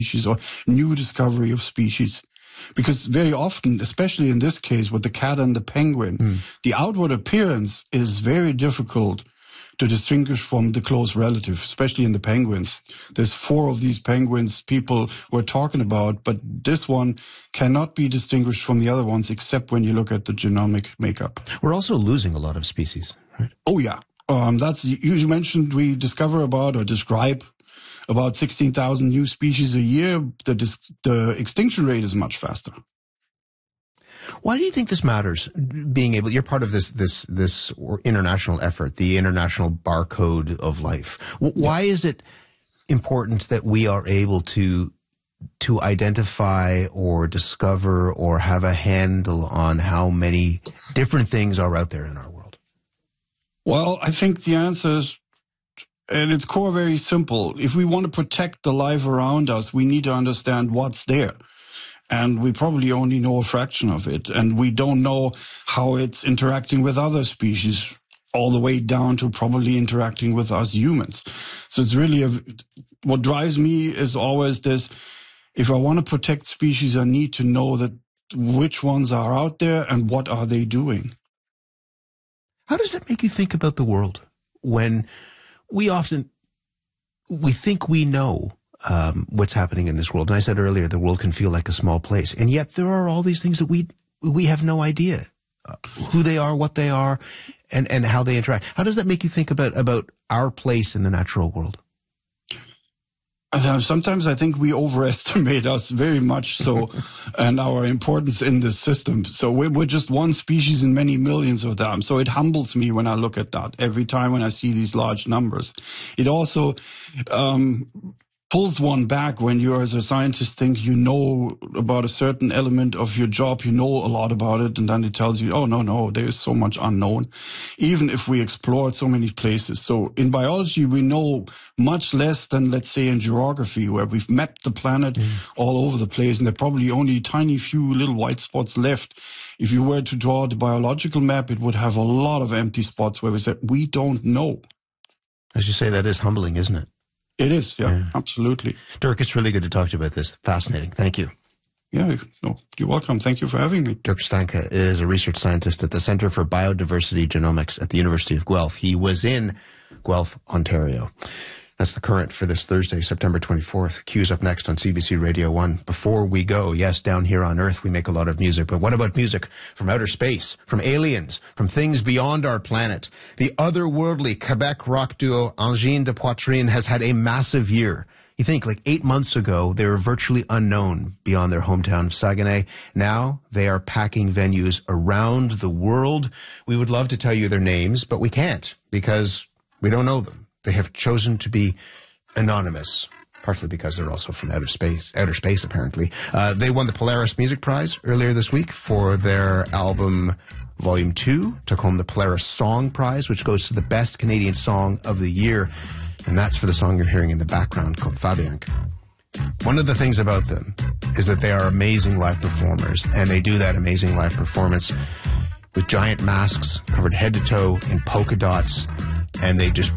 species or new discovery of species. Because very often, especially in this case with the cat and the penguin, the outward appearance is very difficult to distinguish from the close relative, especially in the penguins. There's 4 of these penguins people were talking about, but this one cannot be distinguished from the other ones except when you look at the genomic makeup. We're also losing a lot of species, right? Oh, yeah. You mentioned we discover about or describe about 16,000 new species a year. The extinction rate is much faster. Why do you think this matters? You're part of this international effort, the international barcode of life. Why is it important that we are able to identify or discover or have a handle on how many different things are out there in our world? Well, I think the answer is, at its core, very simple. If we want to protect the life around us, we need to understand what's there. And we probably only know a fraction of it. And we don't know how it's interacting with other species, all the way down to probably interacting with us humans. So it's really what drives me is always this: if I want to protect species, I need to know that which ones are out there and what are they doing. How does that make you think about the world when we think we know what's happening in this world? And I said earlier, the world can feel like a small place. And yet there are all these things that we have no idea who they are, what they are, and how they interact. How does that make you think about our place in the natural world? Sometimes I think we overestimate us very much so and our importance in this system. So we're just one species in many millions of them. So it humbles me when I look at that every time when I see these large numbers. It also pulls one back when you as a scientist think you know about a certain element of your job, you know a lot about it, and then it tells you, oh, no, there is so much unknown, even if we explored so many places. So in biology, we know much less than, let's say, in geography, where we've mapped the planet all over the place, and there are probably only tiny few little white spots left. If you were to draw the biological map, it would have a lot of empty spots where we said, we don't know. As you say, that is humbling, isn't it? It is, yeah, absolutely. Dirk, it's really good to talk to you about this. Fascinating. Thank you. Yeah, no, you're welcome. Thank you for having me. Dirk Stanke is a research scientist at the Centre for Biodiversity Genomics at the University of Guelph. He was in Guelph, Ontario. That's the current for this Thursday, September 24th. Q's up next on CBC Radio 1. Before we go, yes, down here on Earth we make a lot of music, but what about music from outer space, from aliens, from things beyond our planet? The otherworldly Quebec rock duo Angine de Poitrine has had a massive year. You think, like 8 months ago, they were virtually unknown beyond their hometown of Saguenay. Now they are packing venues around the world. We would love to tell you their names, but we can't because we don't know them. They have chosen to be anonymous, partially because they're also from outer space apparently. They won the Polaris Music Prize earlier this week for their album Volume 2, took home the Polaris Song Prize, which goes to the best Canadian song of the year, and that's for the song you're hearing in the background called Fabiank. One of the things about them is that they are amazing live performers, and they do that amazing live performance with giant masks covered head to toe in polka dots, and they just